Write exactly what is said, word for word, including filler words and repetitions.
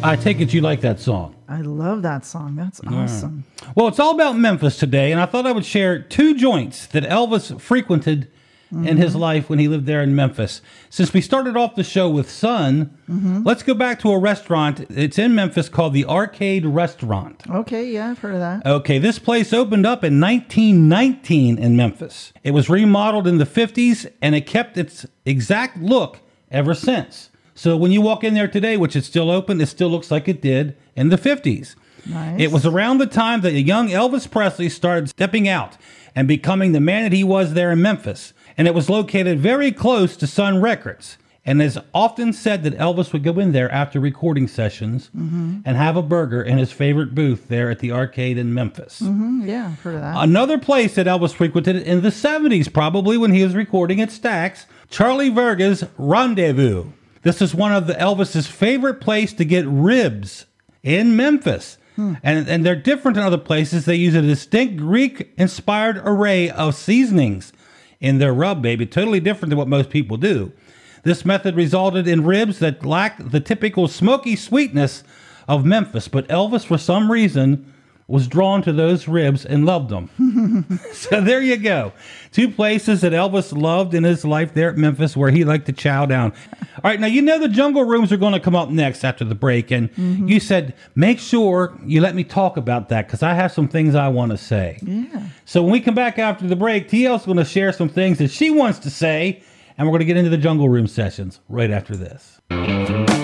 I take it you like that song. I love that song. That's awesome. Yeah. Well, it's all about Memphis today, and I thought I would share two joints that Elvis frequented mm-hmm. in his life when he lived there in Memphis. Since we started off the show with Sun, mm-hmm. let's go back to a restaurant. It's in Memphis called the Arcade Restaurant. Okay, yeah, I've heard of that. Okay, this place opened up in nineteen nineteen in Memphis. It was remodeled in the fifties, and it kept its exact look ever since. So when you walk in there today, which is still open, it still looks like it did in the fifties. Nice. It was around the time that young Elvis Presley started stepping out and becoming the man that he was there in Memphis. And it was located very close to Sun Records. And it's often said that Elvis would go in there after recording sessions mm-hmm. and have a burger in his favorite booth there at the arcade in Memphis. Mm-hmm. Yeah, I've heard of that. Another place that Elvis frequented in the seventies, probably when he was recording at Stax, Charlie Verga's Rendezvous. This is one of the Elvis's favorite place to get ribs in Memphis. Hmm. And, and they're different than other places. They use a distinct Greek-inspired array of seasonings in their rub, baby. Totally different than what most people do. This method resulted in ribs that lack the typical smoky sweetness of Memphis. But Elvis, for some reason, was drawn to those ribs and loved them. So there you go. Two places that Elvis loved in his life there at Memphis where he liked to chow down. All right, now you know the Jungle Rooms are going to come up next after the break. And mm-hmm. you said, make sure you let me talk about that because I have some things I want to say. Yeah. So when we come back after the break, T L's going to share some things that she wants to say. And we're going to get into the Jungle Room sessions right after this.